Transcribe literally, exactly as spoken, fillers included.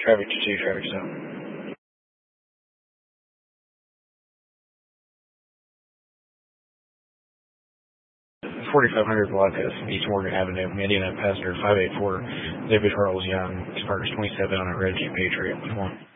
Traffic to two, traffic stop. forty-five hundred block S, East Morgan Avenue, Indiana, passenger five eight four, David Charles Young, Sparkers twenty-seven on a Red Jeep Patriot. one.